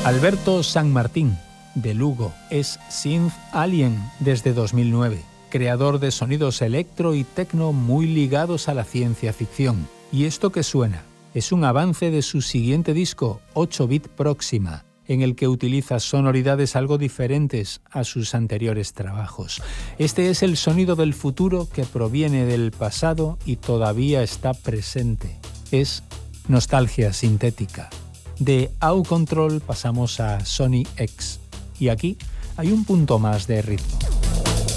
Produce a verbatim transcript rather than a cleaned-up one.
Alberto San Martín, de Lugo, es Synth Alien desde dos mil nueve, creador de sonidos electro y techno muy ligados a la ciencia ficción. Y esto que suena es un avance de su siguiente disco, ocho bit Próxima, en el que utiliza sonoridades algo diferentes a sus anteriores trabajos. Este es el sonido del futuro que proviene del pasado y todavía está presente. Es nostalgia sintética. De Au Control pasamos a Sony X, y aquí hay un punto más de ritmo.